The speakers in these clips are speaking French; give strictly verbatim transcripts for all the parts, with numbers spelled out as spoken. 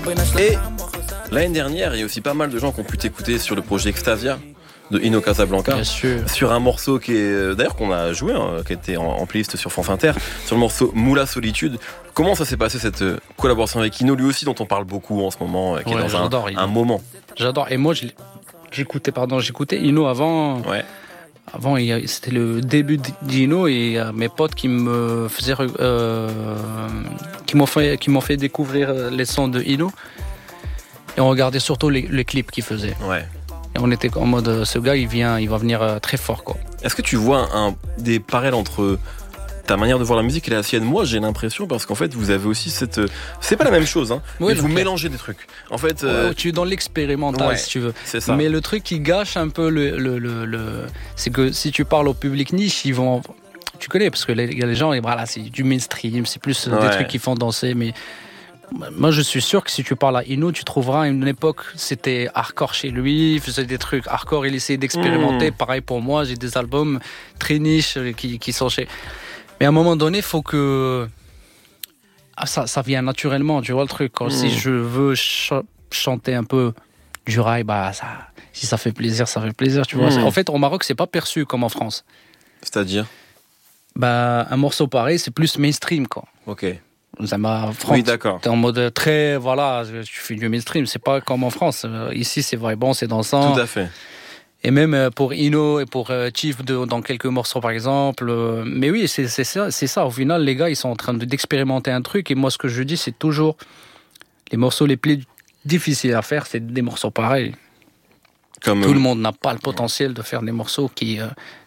Et l'année dernière, il y a aussi pas mal de gens qui ont pu t'écouter sur le projet Extasia de Ino Casablanca. Bien sûr. Sur un morceau qui est, d'ailleurs, qu'on a joué, hein, qui était en, en playlist sur France Inter, sur le morceau Moula Solitude. Comment ça s'est passé cette collaboration avec Ino, lui aussi, dont on parle beaucoup en ce moment, qui Ouais, est dans un, un moment. J'adore. Et moi, je j'écoutais, pardon, j'écoutais Ino avant. Ouais. Avant, c'était le début d'Ino et euh, mes potes qui me faisaient, euh, qui m'ont fait, qui m'ont fait découvrir les sons de Ino. Et on regardait surtout les, les clips qu'il faisait. Ouais. Et on était en mode, ce gars, il vient, il va venir euh, très fort, quoi. Est-ce que tu vois un, des parallèles entre ta manière de voir la musique et la sienne? Moi, j'ai l'impression, parce qu'en fait, vous avez aussi cette... C'est pas la même chose, hein, oui, mais vous clair. mélangez des trucs. En fait, euh... ouais, tu es dans l'expérimental, ouais, si tu veux. C'est ça. Mais le truc qui gâche un peu le, le, le, le... c'est que si tu parles au public niche, ils vont... Tu connais, parce que les, les gens, voilà, c'est du mainstream, c'est plus ouais. des trucs qui font danser, mais... Moi, je suis sûr que si tu parles à Ino, tu trouveras une époque, c'était hardcore chez lui, il faisait des trucs hardcore, il essayait d'expérimenter. Mmh. Pareil pour moi, j'ai des albums très niches qui, qui sont chez... Mais à un moment donné, il faut que... Ah, ça, ça vient naturellement, tu vois le truc. Quand, mmh. Si je veux ch- chanter un peu du rail, bah, ça, si ça fait plaisir, ça fait plaisir, tu vois. Mmh. En fait, au Maroc, c'est pas perçu comme en France. C'est-à-dire bah, un morceau pareil, c'est plus mainstream, quoi. Ok. Ça m'a... France, oui, d'accord. T'es en mode très... Voilà, tu fais du mainstream, c'est pas comme en France. Ici, c'est vrai, bon, c'est dansant. Tout à fait. Et même pour Ino et pour Chief de, dans quelques morceaux par exemple. Mais oui, c'est, c'est, ça, c'est ça. Au final, les gars, ils sont en train de, d'expérimenter un truc. Et moi, ce que je dis, c'est toujours les morceaux les plus difficiles à faire, c'est des morceaux pareils. Comme Tout euh... le monde n'a pas le potentiel de faire des morceaux qui, euh,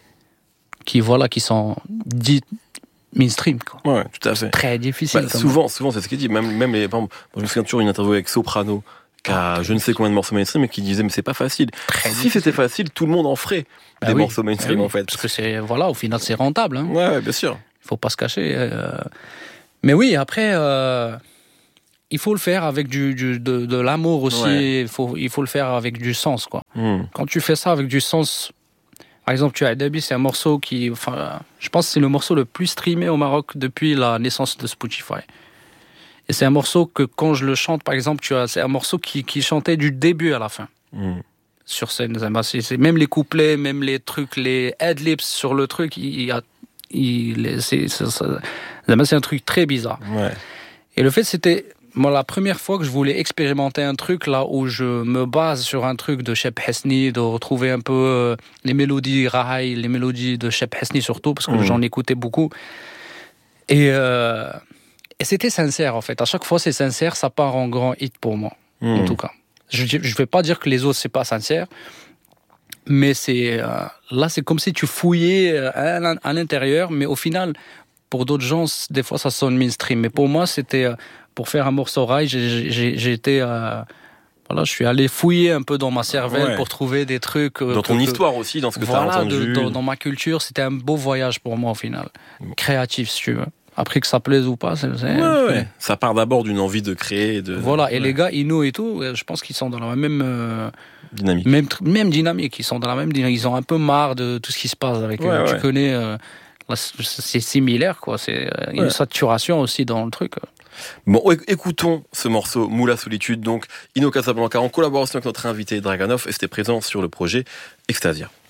qui, voilà, qui sont dits mainstream, quoi. Ouais, tout à fait. C'est très difficile. Bah, souvent, souvent, c'est ce qu'il dit. Même, même les, par exemple, je me souviens toujours d'une interview avec Soprano, qui a je ne sais combien de morceaux mainstream, et qui disait mais c'est pas facile. Très si difficile. C'était facile, tout le monde en ferait bah des oui, morceaux mainstream bah oui, en fait. Parce que c'est voilà, au final c'est rentable. Hein. Ouais, ouais, bien sûr. Il faut pas se cacher. Euh... Mais oui, après, euh... il faut le faire avec du, du de, de l'amour aussi. Ouais. Il faut il faut le faire avec du sens, quoi. Mm. Quand tu fais ça avec du sens. Par exemple, tu as Dabi, c'est un morceau qui, enfin, je pense que c'est le morceau le plus streamé au Maroc depuis la naissance de Spotify. Et c'est un morceau que quand je le chante, par exemple, tu as, c'est un morceau qui, qui chantait du début à la fin. Mm. Sur scène, c'est, c'est, même les couplets, même les trucs, les ad-libs sur le truc, il, il, il, c'est, c'est, c'est, c'est un truc très bizarre. Ouais. Et le fait, c'était moi, la première fois que je voulais expérimenter un truc là où je me base sur un truc de Cheb Hesni, de retrouver un peu euh, les mélodies Rahaï, les mélodies de Cheb Hesni surtout, parce que mmh. j'en écoutais beaucoup. Et, euh, et c'était sincère en fait. À chaque fois, c'est sincère, ça part en grand hit pour moi, mmh. en tout cas. Je ne vais pas dire que les autres, c'est pas sincère, mais c'est, euh, là, c'est comme si tu fouillais à, à l'intérieur, mais au final, pour d'autres gens, des fois, ça sonne mainstream. Mais pour moi, c'était... Euh, pour faire un morceau rail, j'ai, j'ai, j'ai été, euh, voilà, je suis allé fouiller un peu dans ma cervelle ouais. pour trouver des trucs. Euh, dans ton que, histoire aussi, dans ce que voilà, tu as entendu. De, dans, dans ma culture, c'était un beau voyage pour moi au final. Créatif, si tu veux. Après que ça plaise ou pas, c'est... c'est ouais, ouais. Ça part d'abord d'une envie de créer. De... Voilà, et ouais. les gars, Ino et tout, je pense qu'ils sont dans la même... Euh, dynamique. Même, même dynamique, ils sont dans la même dynamique. Ils ont un peu marre de tout ce qui se passe avec ouais, eux. Ouais. Tu connais... Euh, c'est similaire, quoi. C'est une ouais. saturation aussi dans le truc. Bon, écoutons ce morceau Moula Solitude, donc Ino Casablanca en collaboration avec notre invité Draganov, et c'était présent sur le projet Extasia.